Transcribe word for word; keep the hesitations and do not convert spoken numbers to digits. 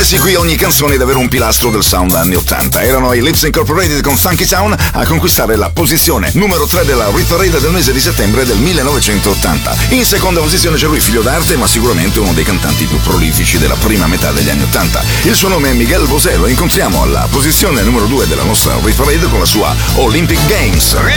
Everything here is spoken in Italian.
sì, qui ogni canzone è davvero un pilastro del sound anni ottanta. Erano i Lips Incorporated con Funky Town a conquistare la posizione numero tre della Hit Parade del mese di settembre del millenovecentottanta. In seconda posizione c'è lui, figlio d'arte, ma sicuramente uno dei cantanti più prolifici della prima metà degli anni ottanta. Il suo nome è Miguel Bosé, lo incontriamo alla posizione numero due della nostra Hit Parade con la sua Olympic Games.